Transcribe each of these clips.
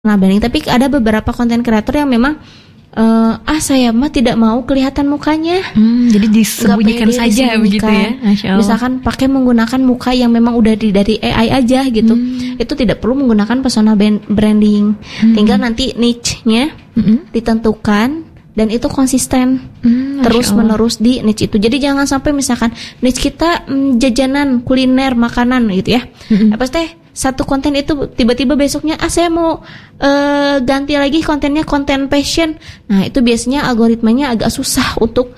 branding. Tapi ada beberapa konten kreator yang memang saya mah tidak mau kelihatan mukanya. Jadi disembunyikan saja begitu ya. Masya Allah. Misalkan pakai menggunakan muka yang memang udah dari AI aja gitu. Itu tidak perlu menggunakan personal branding. Tinggal nanti niche-nya ditentukan dan itu konsisten terus menerus di niche itu. Jadi jangan sampai misalkan niche kita jajanan, kuliner, makanan gitu ya. Apa teh satu konten itu tiba-tiba besoknya saya mau ganti lagi kontennya konten fashion. Nah, itu biasanya algoritmanya agak susah untuk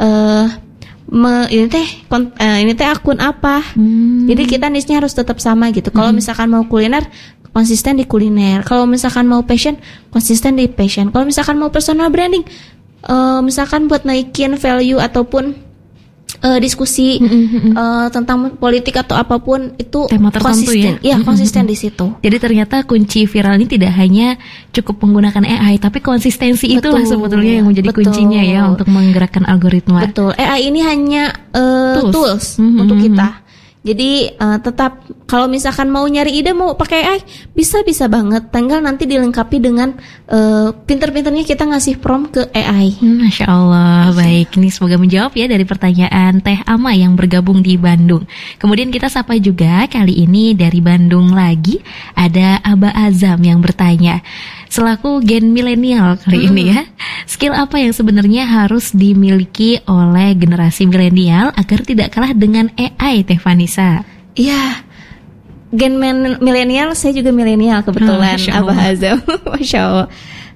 ini teh akun apa. Jadi kita niche-nya harus tetap sama gitu. Kalau misalkan mau kuliner, konsisten di kuliner. Kalau misalkan mau fashion, konsisten di fashion. Kalau misalkan mau personal branding, misalkan buat naikin value ataupun diskusi tentang politik atau apapun itu tema tertentu konsisten, ya konsisten di situ. Jadi ternyata kunci viral ini tidak hanya cukup menggunakan AI, tapi konsistensi itulah sebetulnya yang menjadi kuncinya ya untuk menggerakkan algoritma. Betul. AI ini hanya tools untuk kita. Jadi tetap kalau misalkan mau nyari ide mau pakai AI bisa banget. Tinggal nanti dilengkapi dengan pinter-pinternya kita ngasih prompt ke AI. Masya Allah. Baik, ini semoga menjawab ya dari pertanyaan Teh Ama yang bergabung di Bandung. Kemudian kita sapa juga kali ini dari Bandung lagi ada Aba Azam yang bertanya, selaku gen milenial kali ini ya, skill apa yang sebenarnya harus dimiliki oleh generasi milenial agar tidak kalah dengan AI, Teh Vanessa? Iya, gen milenial, saya juga milenial kebetulan, Abah Azam. Masya Allah.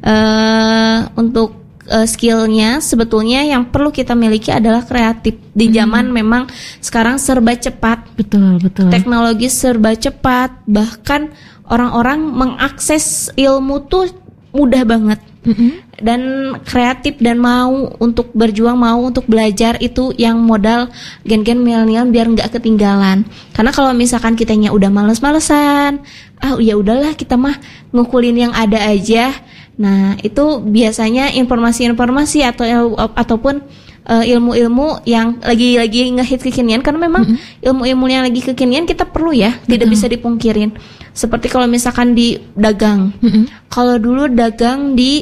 Untuk skillnya sebetulnya yang perlu kita miliki adalah kreatif. Di zaman memang sekarang serba cepat. Betul. Teknologi serba cepat, bahkan orang-orang mengakses ilmu tuh mudah banget. Dan kreatif dan mau untuk berjuang, mau untuk belajar, itu yang modal gen-gen milenial biar nggak ketinggalan. Karena kalau misalkan kitanya udah males-malesan, ya udahlah kita mah ngukulin yang ada aja. Nah, itu biasanya informasi-informasi ataupun ilmu-ilmu yang lagi ngehit kekinian, karena memang ilmu-ilmu yang lagi kekinian kita perlu ya, tidak bisa dipungkirin. Seperti kalau misalkan di dagang, kalau dulu dagang di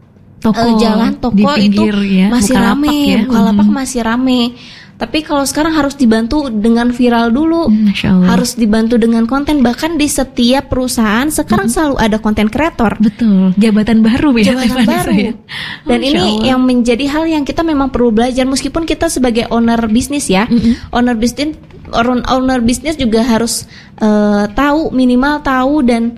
jalan toko pinggir, itu ya, masih rame, Bukalapak masih rame. Tapi kalau sekarang harus dibantu dengan viral dulu, harus dibantu dengan konten. Bahkan di setiap perusahaan sekarang selalu ada konten kreator. Betul, jabatan baru ya. Jabatan baru. Dan ini yang menjadi hal yang kita memang perlu belajar. Meskipun kita sebagai owner bisnis ya, owner bisnis juga harus minimal tahu dan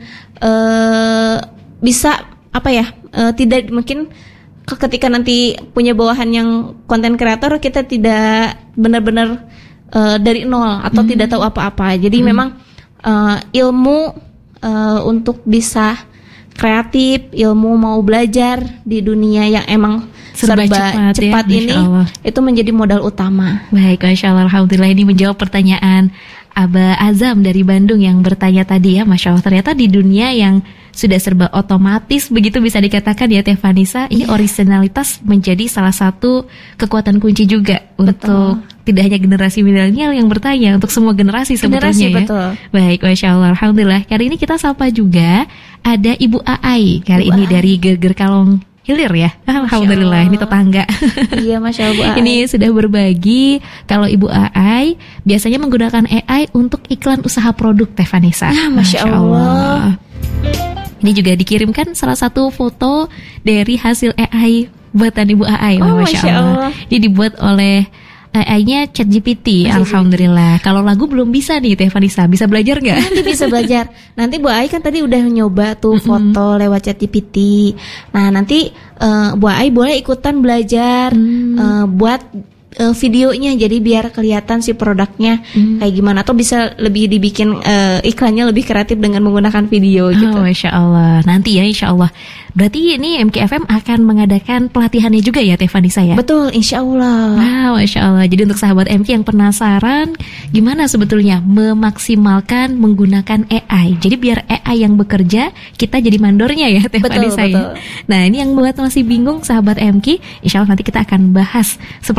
bisa tidak mungkin ketika nanti punya bawahan yang konten kreator kita tidak benar-benar dari nol atau tidak tahu apa-apa. Jadi memang ilmu untuk bisa kreatif, ilmu mau belajar di dunia yang emang serba cepat ya, ini itu menjadi modal utama. Baik, Masya Allah. Alhamdulillah ini menjawab pertanyaan Aba Azam dari Bandung yang bertanya tadi ya. Masya Allah, ternyata di dunia yang sudah serba otomatis begitu bisa dikatakan ya Teh Vanessa, ini originalitas menjadi salah satu kekuatan kunci juga. Betul. Untuk tidak hanya generasi milenial yang bertanya, untuk semua generasi sebetulnya ya. Betul. Baik, Masya Allah. Alhamdulillah. Kali ini kita sapa juga ada Ibu Aai kali ini dari Geger Kalong Hilir ya. Alhamdulillah, ini tetangga. Iya, Masya Allah, Bu Aai. Ini sudah berbagi kalau Ibu Aai biasanya menggunakan AI untuk iklan usaha produk, Teh Vanessa. Masya Allah. Ini juga dikirimkan salah satu foto dari hasil AI buatan Ibu Aai. Masya Allah. Ini dibuat oleh AI-nya ChatGPT. Alhamdulillah. Kalau lagu belum bisa nih Teh Vanessa, bisa belajar nggak? Nanti bisa belajar. Nanti Bu Ai kan tadi udah nyoba tuh foto lewat ChatGPT. Nah nanti Bu Ai boleh ikutan belajar buat videonya, jadi biar kelihatan si produknya kayak gimana, atau bisa lebih dibikin iklannya lebih kreatif dengan menggunakan video gitu. Masya Allah. Nanti ya Insya Allah. Berarti ini MKFM akan mengadakan pelatihannya juga ya Teh Vanessa ya? Betul, Insya Allah. Masya Allah. Jadi untuk sahabat MK yang penasaran gimana sebetulnya memaksimalkan menggunakan AI. Jadi biar AI yang bekerja, kita jadi mandornya ya Teh Vanessa ya. Nah ini yang buat masih bingung sahabat MK, Insya Allah nanti kita akan bahas seperti apa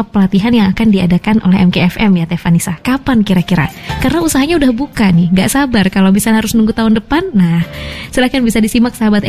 workshop pelatihan yang akan diadakan oleh MKFM ya Teh Vanessa. Kapan kira-kira? Karena usahanya udah buka nih, nggak sabar kalau misalnya harus nunggu tahun depan. Nah, silakan bisa disimak sahabat